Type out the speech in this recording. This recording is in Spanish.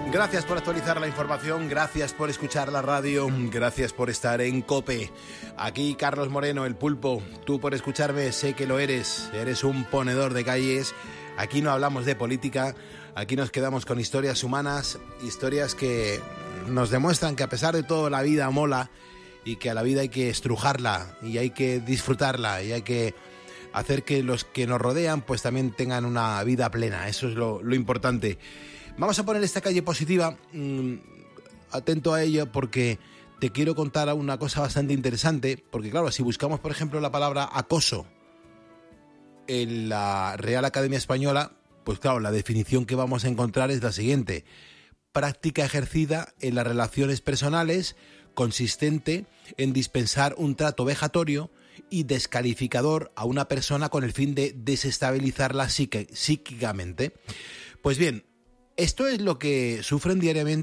Gracias por actualizar la información, gracias por escuchar la radio, gracias por estar en COPE. Aquí Carlos Moreno, el Pulpo. Tú por escucharme, sé que lo eres un ponedor de calles. Aquí no hablamos de política, aquí nos quedamos con historias humanas, historias que nos demuestran que a pesar de todo la vida mola y que a la vida hay que estrujarla y hay que disfrutarla y hay que hacer que los que nos rodean pues también tengan una vida plena. Eso es lo importante. Vamos a poner esta calle positiva, atento a ello porque te quiero contar una cosa bastante interesante, porque claro, si buscamos por ejemplo la palabra acoso en la Real Academia Española, pues claro, la definición que vamos a encontrar es la siguiente: práctica ejercida en las relaciones personales consistente en dispensar un trato vejatorio y descalificador a una persona con el fin de desestabilizarla psíquicamente. Pues bien, esto es lo que sufren diariamente